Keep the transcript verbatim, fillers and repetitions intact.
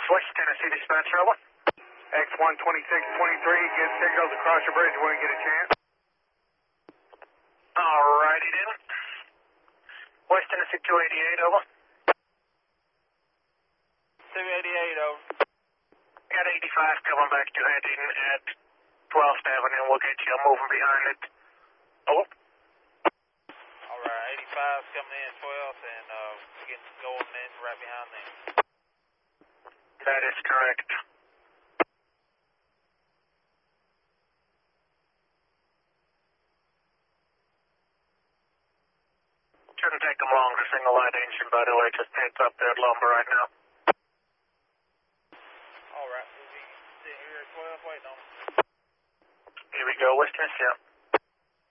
West Tennessee dispatcher, over. X one twenty-six twenty-three, get signals across your bridge when you get a chance. Alrighty then. West Tennessee two eighty-eight, over. two eighty-eight, over. Got eighty-five coming back to heading at twelfth Avenue. We'll get you. I'm moving behind it. Over. Alright, eighty-five's coming in twelfth, and uh, we're getting going in right behind them. That is correct. Shouldn't take them long to single light engine, by the way. Just heads up there at Lumber right now. Alright, we'll be sitting here at twelve waiting on them. Here we go, West Tennessee.